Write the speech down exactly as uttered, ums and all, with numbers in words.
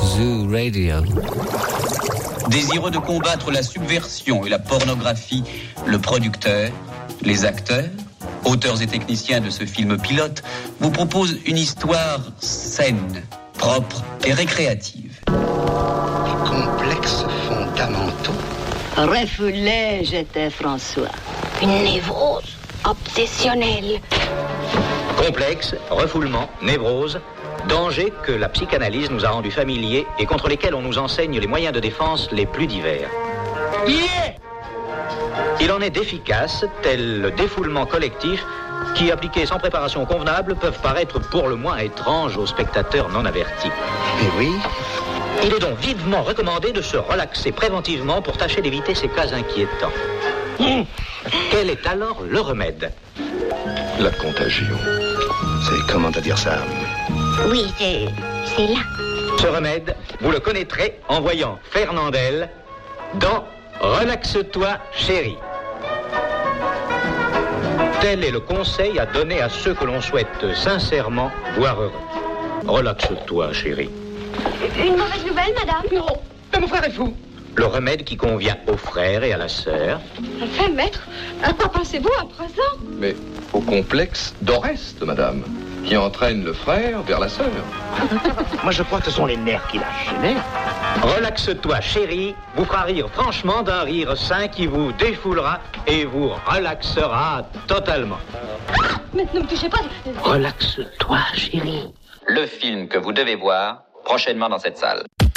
Zoo Radio. Désireux de combattre la subversion et la pornographie, le producteur, les acteurs, auteurs et techniciens de ce film pilote vous proposent une histoire saine, propre et récréative. Les complexes fondamentaux. Refoulé, j'étais François. Une névrose obsessionnelle. Complexe, refoulement, névrose, dangers que la psychanalyse nous a rendus familiers et contre lesquels on nous enseigne les moyens de défense les plus divers. Yeah! Il en est d'efficaces, tel le défoulement collectif, qui, appliqués sans préparation convenable, peuvent paraître pour le moins étranges aux spectateurs non avertis. Eh oui. Il est donc vivement recommandé de se relaxer préventivement pour tâcher d'éviter ces cas inquiétants. Mmh. Quel est alors le remède? La contagion. C'est comment à dire ça? Oui, c'est... c'est là. Ce remède, vous le connaîtrez en voyant Fernandel dans Relaxe-toi, chérie. Tel est le conseil à donner à ceux que l'on souhaite sincèrement voir heureux. Relaxe-toi, chérie. Une mauvaise nouvelle, madame? Non, mais mon frère est fou. Le remède qui convient aux frères et à la sœur. Enfin, maître, à quoi pensez-vous à présent? Mais au complexe d'Oreste, madame, qui entraîne le frère vers la sœur. Moi, je crois que ce sont les nerfs qui lâchent. Les nerfs. Relaxe-toi, chérie, vous fera rire franchement d'un rire sain qui vous défoulera et vous relaxera totalement. Ah, mais ne me touchez pas. Relaxe-toi, chérie. Le film que vous devez voir prochainement dans cette salle.